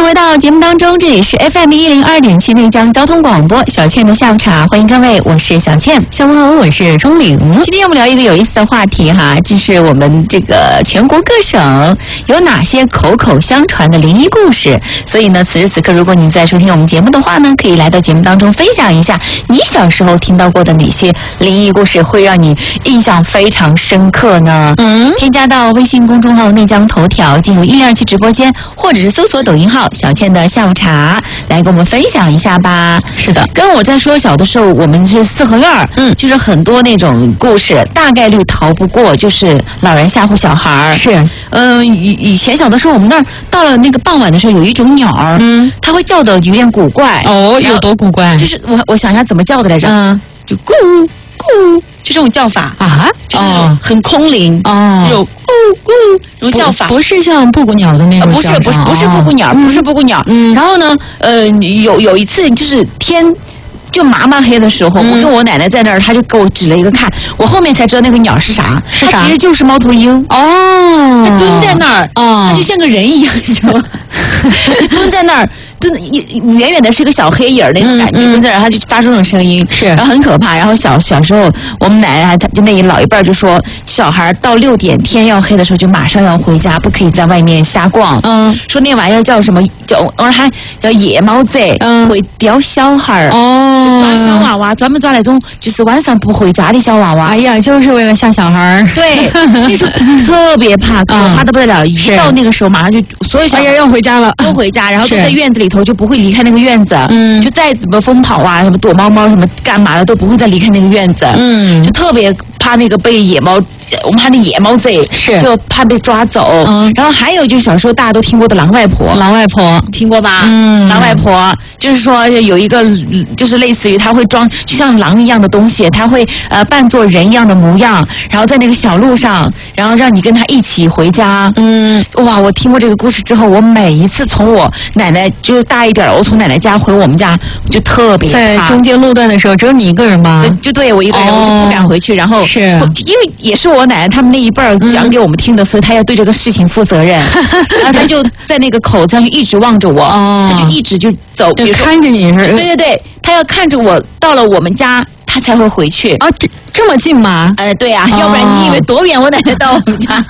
回到节目当中，这里是 FM102.7内江交通广播，小倩的下午茶，欢迎各位，我是小倩。 下午好，我是钟玲。 今天我们聊一个有意思的话题哈，就是我们这个全国各省有哪些口口相传的灵异故事。所以呢，此时此刻，如果你在收听我们节目的话呢，可以来到节目当中分享一下你小时候听到过的哪些灵异故事，会让你印象非常深刻呢？添加到微信公众号内江头条，进入102.7直播间，或者是搜索抖音号小倩的下午茶，来跟我们分享一下吧。 是的， 跟我在说小的时候，我们是四合院就是很多那种故事，大概率逃不过就是老人吓唬小孩儿。 是， 以前小的时候，我们那儿到了那个傍晚的时候，有一种鸟儿，它会叫的有点古怪。 哦，有多古怪？ 就是我想一下怎么叫的来着，就咕咕，就这种叫法啊， 就是那种很空灵哦， 有咕咕这种叫法， 不是像布谷鸟的那种不是布谷鸟，不是布谷鸟。然后呢，有一次就是天就麻黑的时候，我跟我奶奶在那儿，她就给我指了一个看，我后面才知道那个鸟是啥，它其实就是猫头鹰。 哦， 它蹲在那儿，它就像个人一样，是吧？就蹲在那儿。远远的是个小黑影那种感觉，蹲在那儿，它就发出那种声音， 是， 然后很可怕。然后小时候，我们奶奶就那一老一辈就说，小孩到6点天要黑的时候就马上要回家，不可以在外面瞎逛。说那玩意儿叫什么？还叫野猫贼，会叼小孩儿，抓小娃娃，专门抓那种就是晚上不回家的小娃娃。 哎呀，就是为了吓小孩儿。 对，那时候特别怕，可怕的不得了。一到那个时候，马上就所有小孩要回家了， 都回家，然后都在院子里头，就不会离开那个院子。就再怎么疯跑啊，什么躲猫猫，什么干嘛的，都不会再离开那个院子。就特别怕那个被野猫，我们喊那野猫贼， 是就怕被抓走。然后还有就是小时候大家都听过的狼外婆，听过吧？狼外婆就是说有一个就是类似于它会装就像狼一样的东西，它会扮作人一样的模样，然后在那个小路上，然后让你跟他一起回家。哇！我听过这个故事之后，我每一次从我奶奶就是大一点，我从奶奶家回我们家，我就特别怕。 在中间路段的时候，只有你一个人吗？ 就对我一个人，我就不敢回去。然后是因为也是我奶奶他们那一辈儿讲给我们听的，所以她要对这个事情负责任。然后她就在那个口子上就一直望着我，她就一直就走，比如说看着你是。 对，她要看着我到了我们家，她才会回去。 啊，这么近吗？ 对啊，要不然你以为多远？我奶奶到我们家，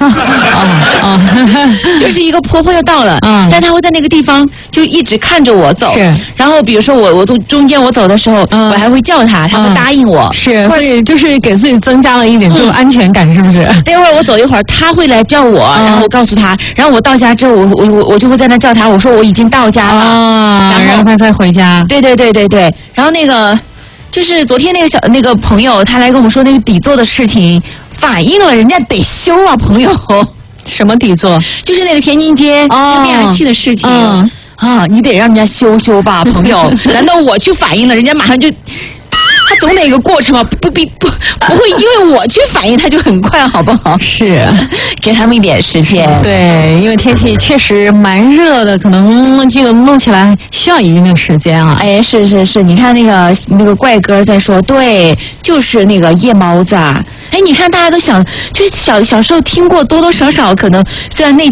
就是一个婆婆要到了，但她会在那个地方就一直看着我走。 是， 然后比如说我从中间我走的时候，我还会叫她，她会答应我。 是，所以就是给自己增加了一点这种安全感，是不是？ 待会儿我走一会儿，她会来叫我，然后我告诉她，然后我到家之后，我就会在那叫她，我说我已经到家了， 然后她再回家。 对，然后那个。就是昨天那个朋友，他来跟我们说那个底座的事情，反映了人家得修啊，朋友。 什么底座？ 就是那个天津街那个灭害器的事情你得让人家修吧，朋友。难道我去反映了，人家马上就？他总得有个过程嘛，不会因为我去反应，他就很快，好不好？ 是， 给他们一点时间。 对，因为天气确实蛮热的，可能这个弄起来需要一定的时间啊。 哎，是，你看那个怪哥在说，对，就是那个夜猫子。哎，你看大家都想，就是小时候听过，多多少少可能虽然那